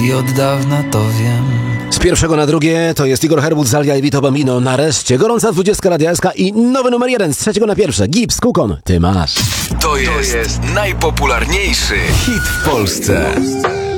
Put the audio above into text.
I od dawna to wiem. Z pierwszego na drugie to jest Igor Herbut, Zalia i Vito Bambino. Nareszcie gorąca 20 Radia SK i nowy numer 1 z trzeciego na pierwsze. Gibbs, Kukon, Ty masz. To jest najpopularniejszy hit w Polsce.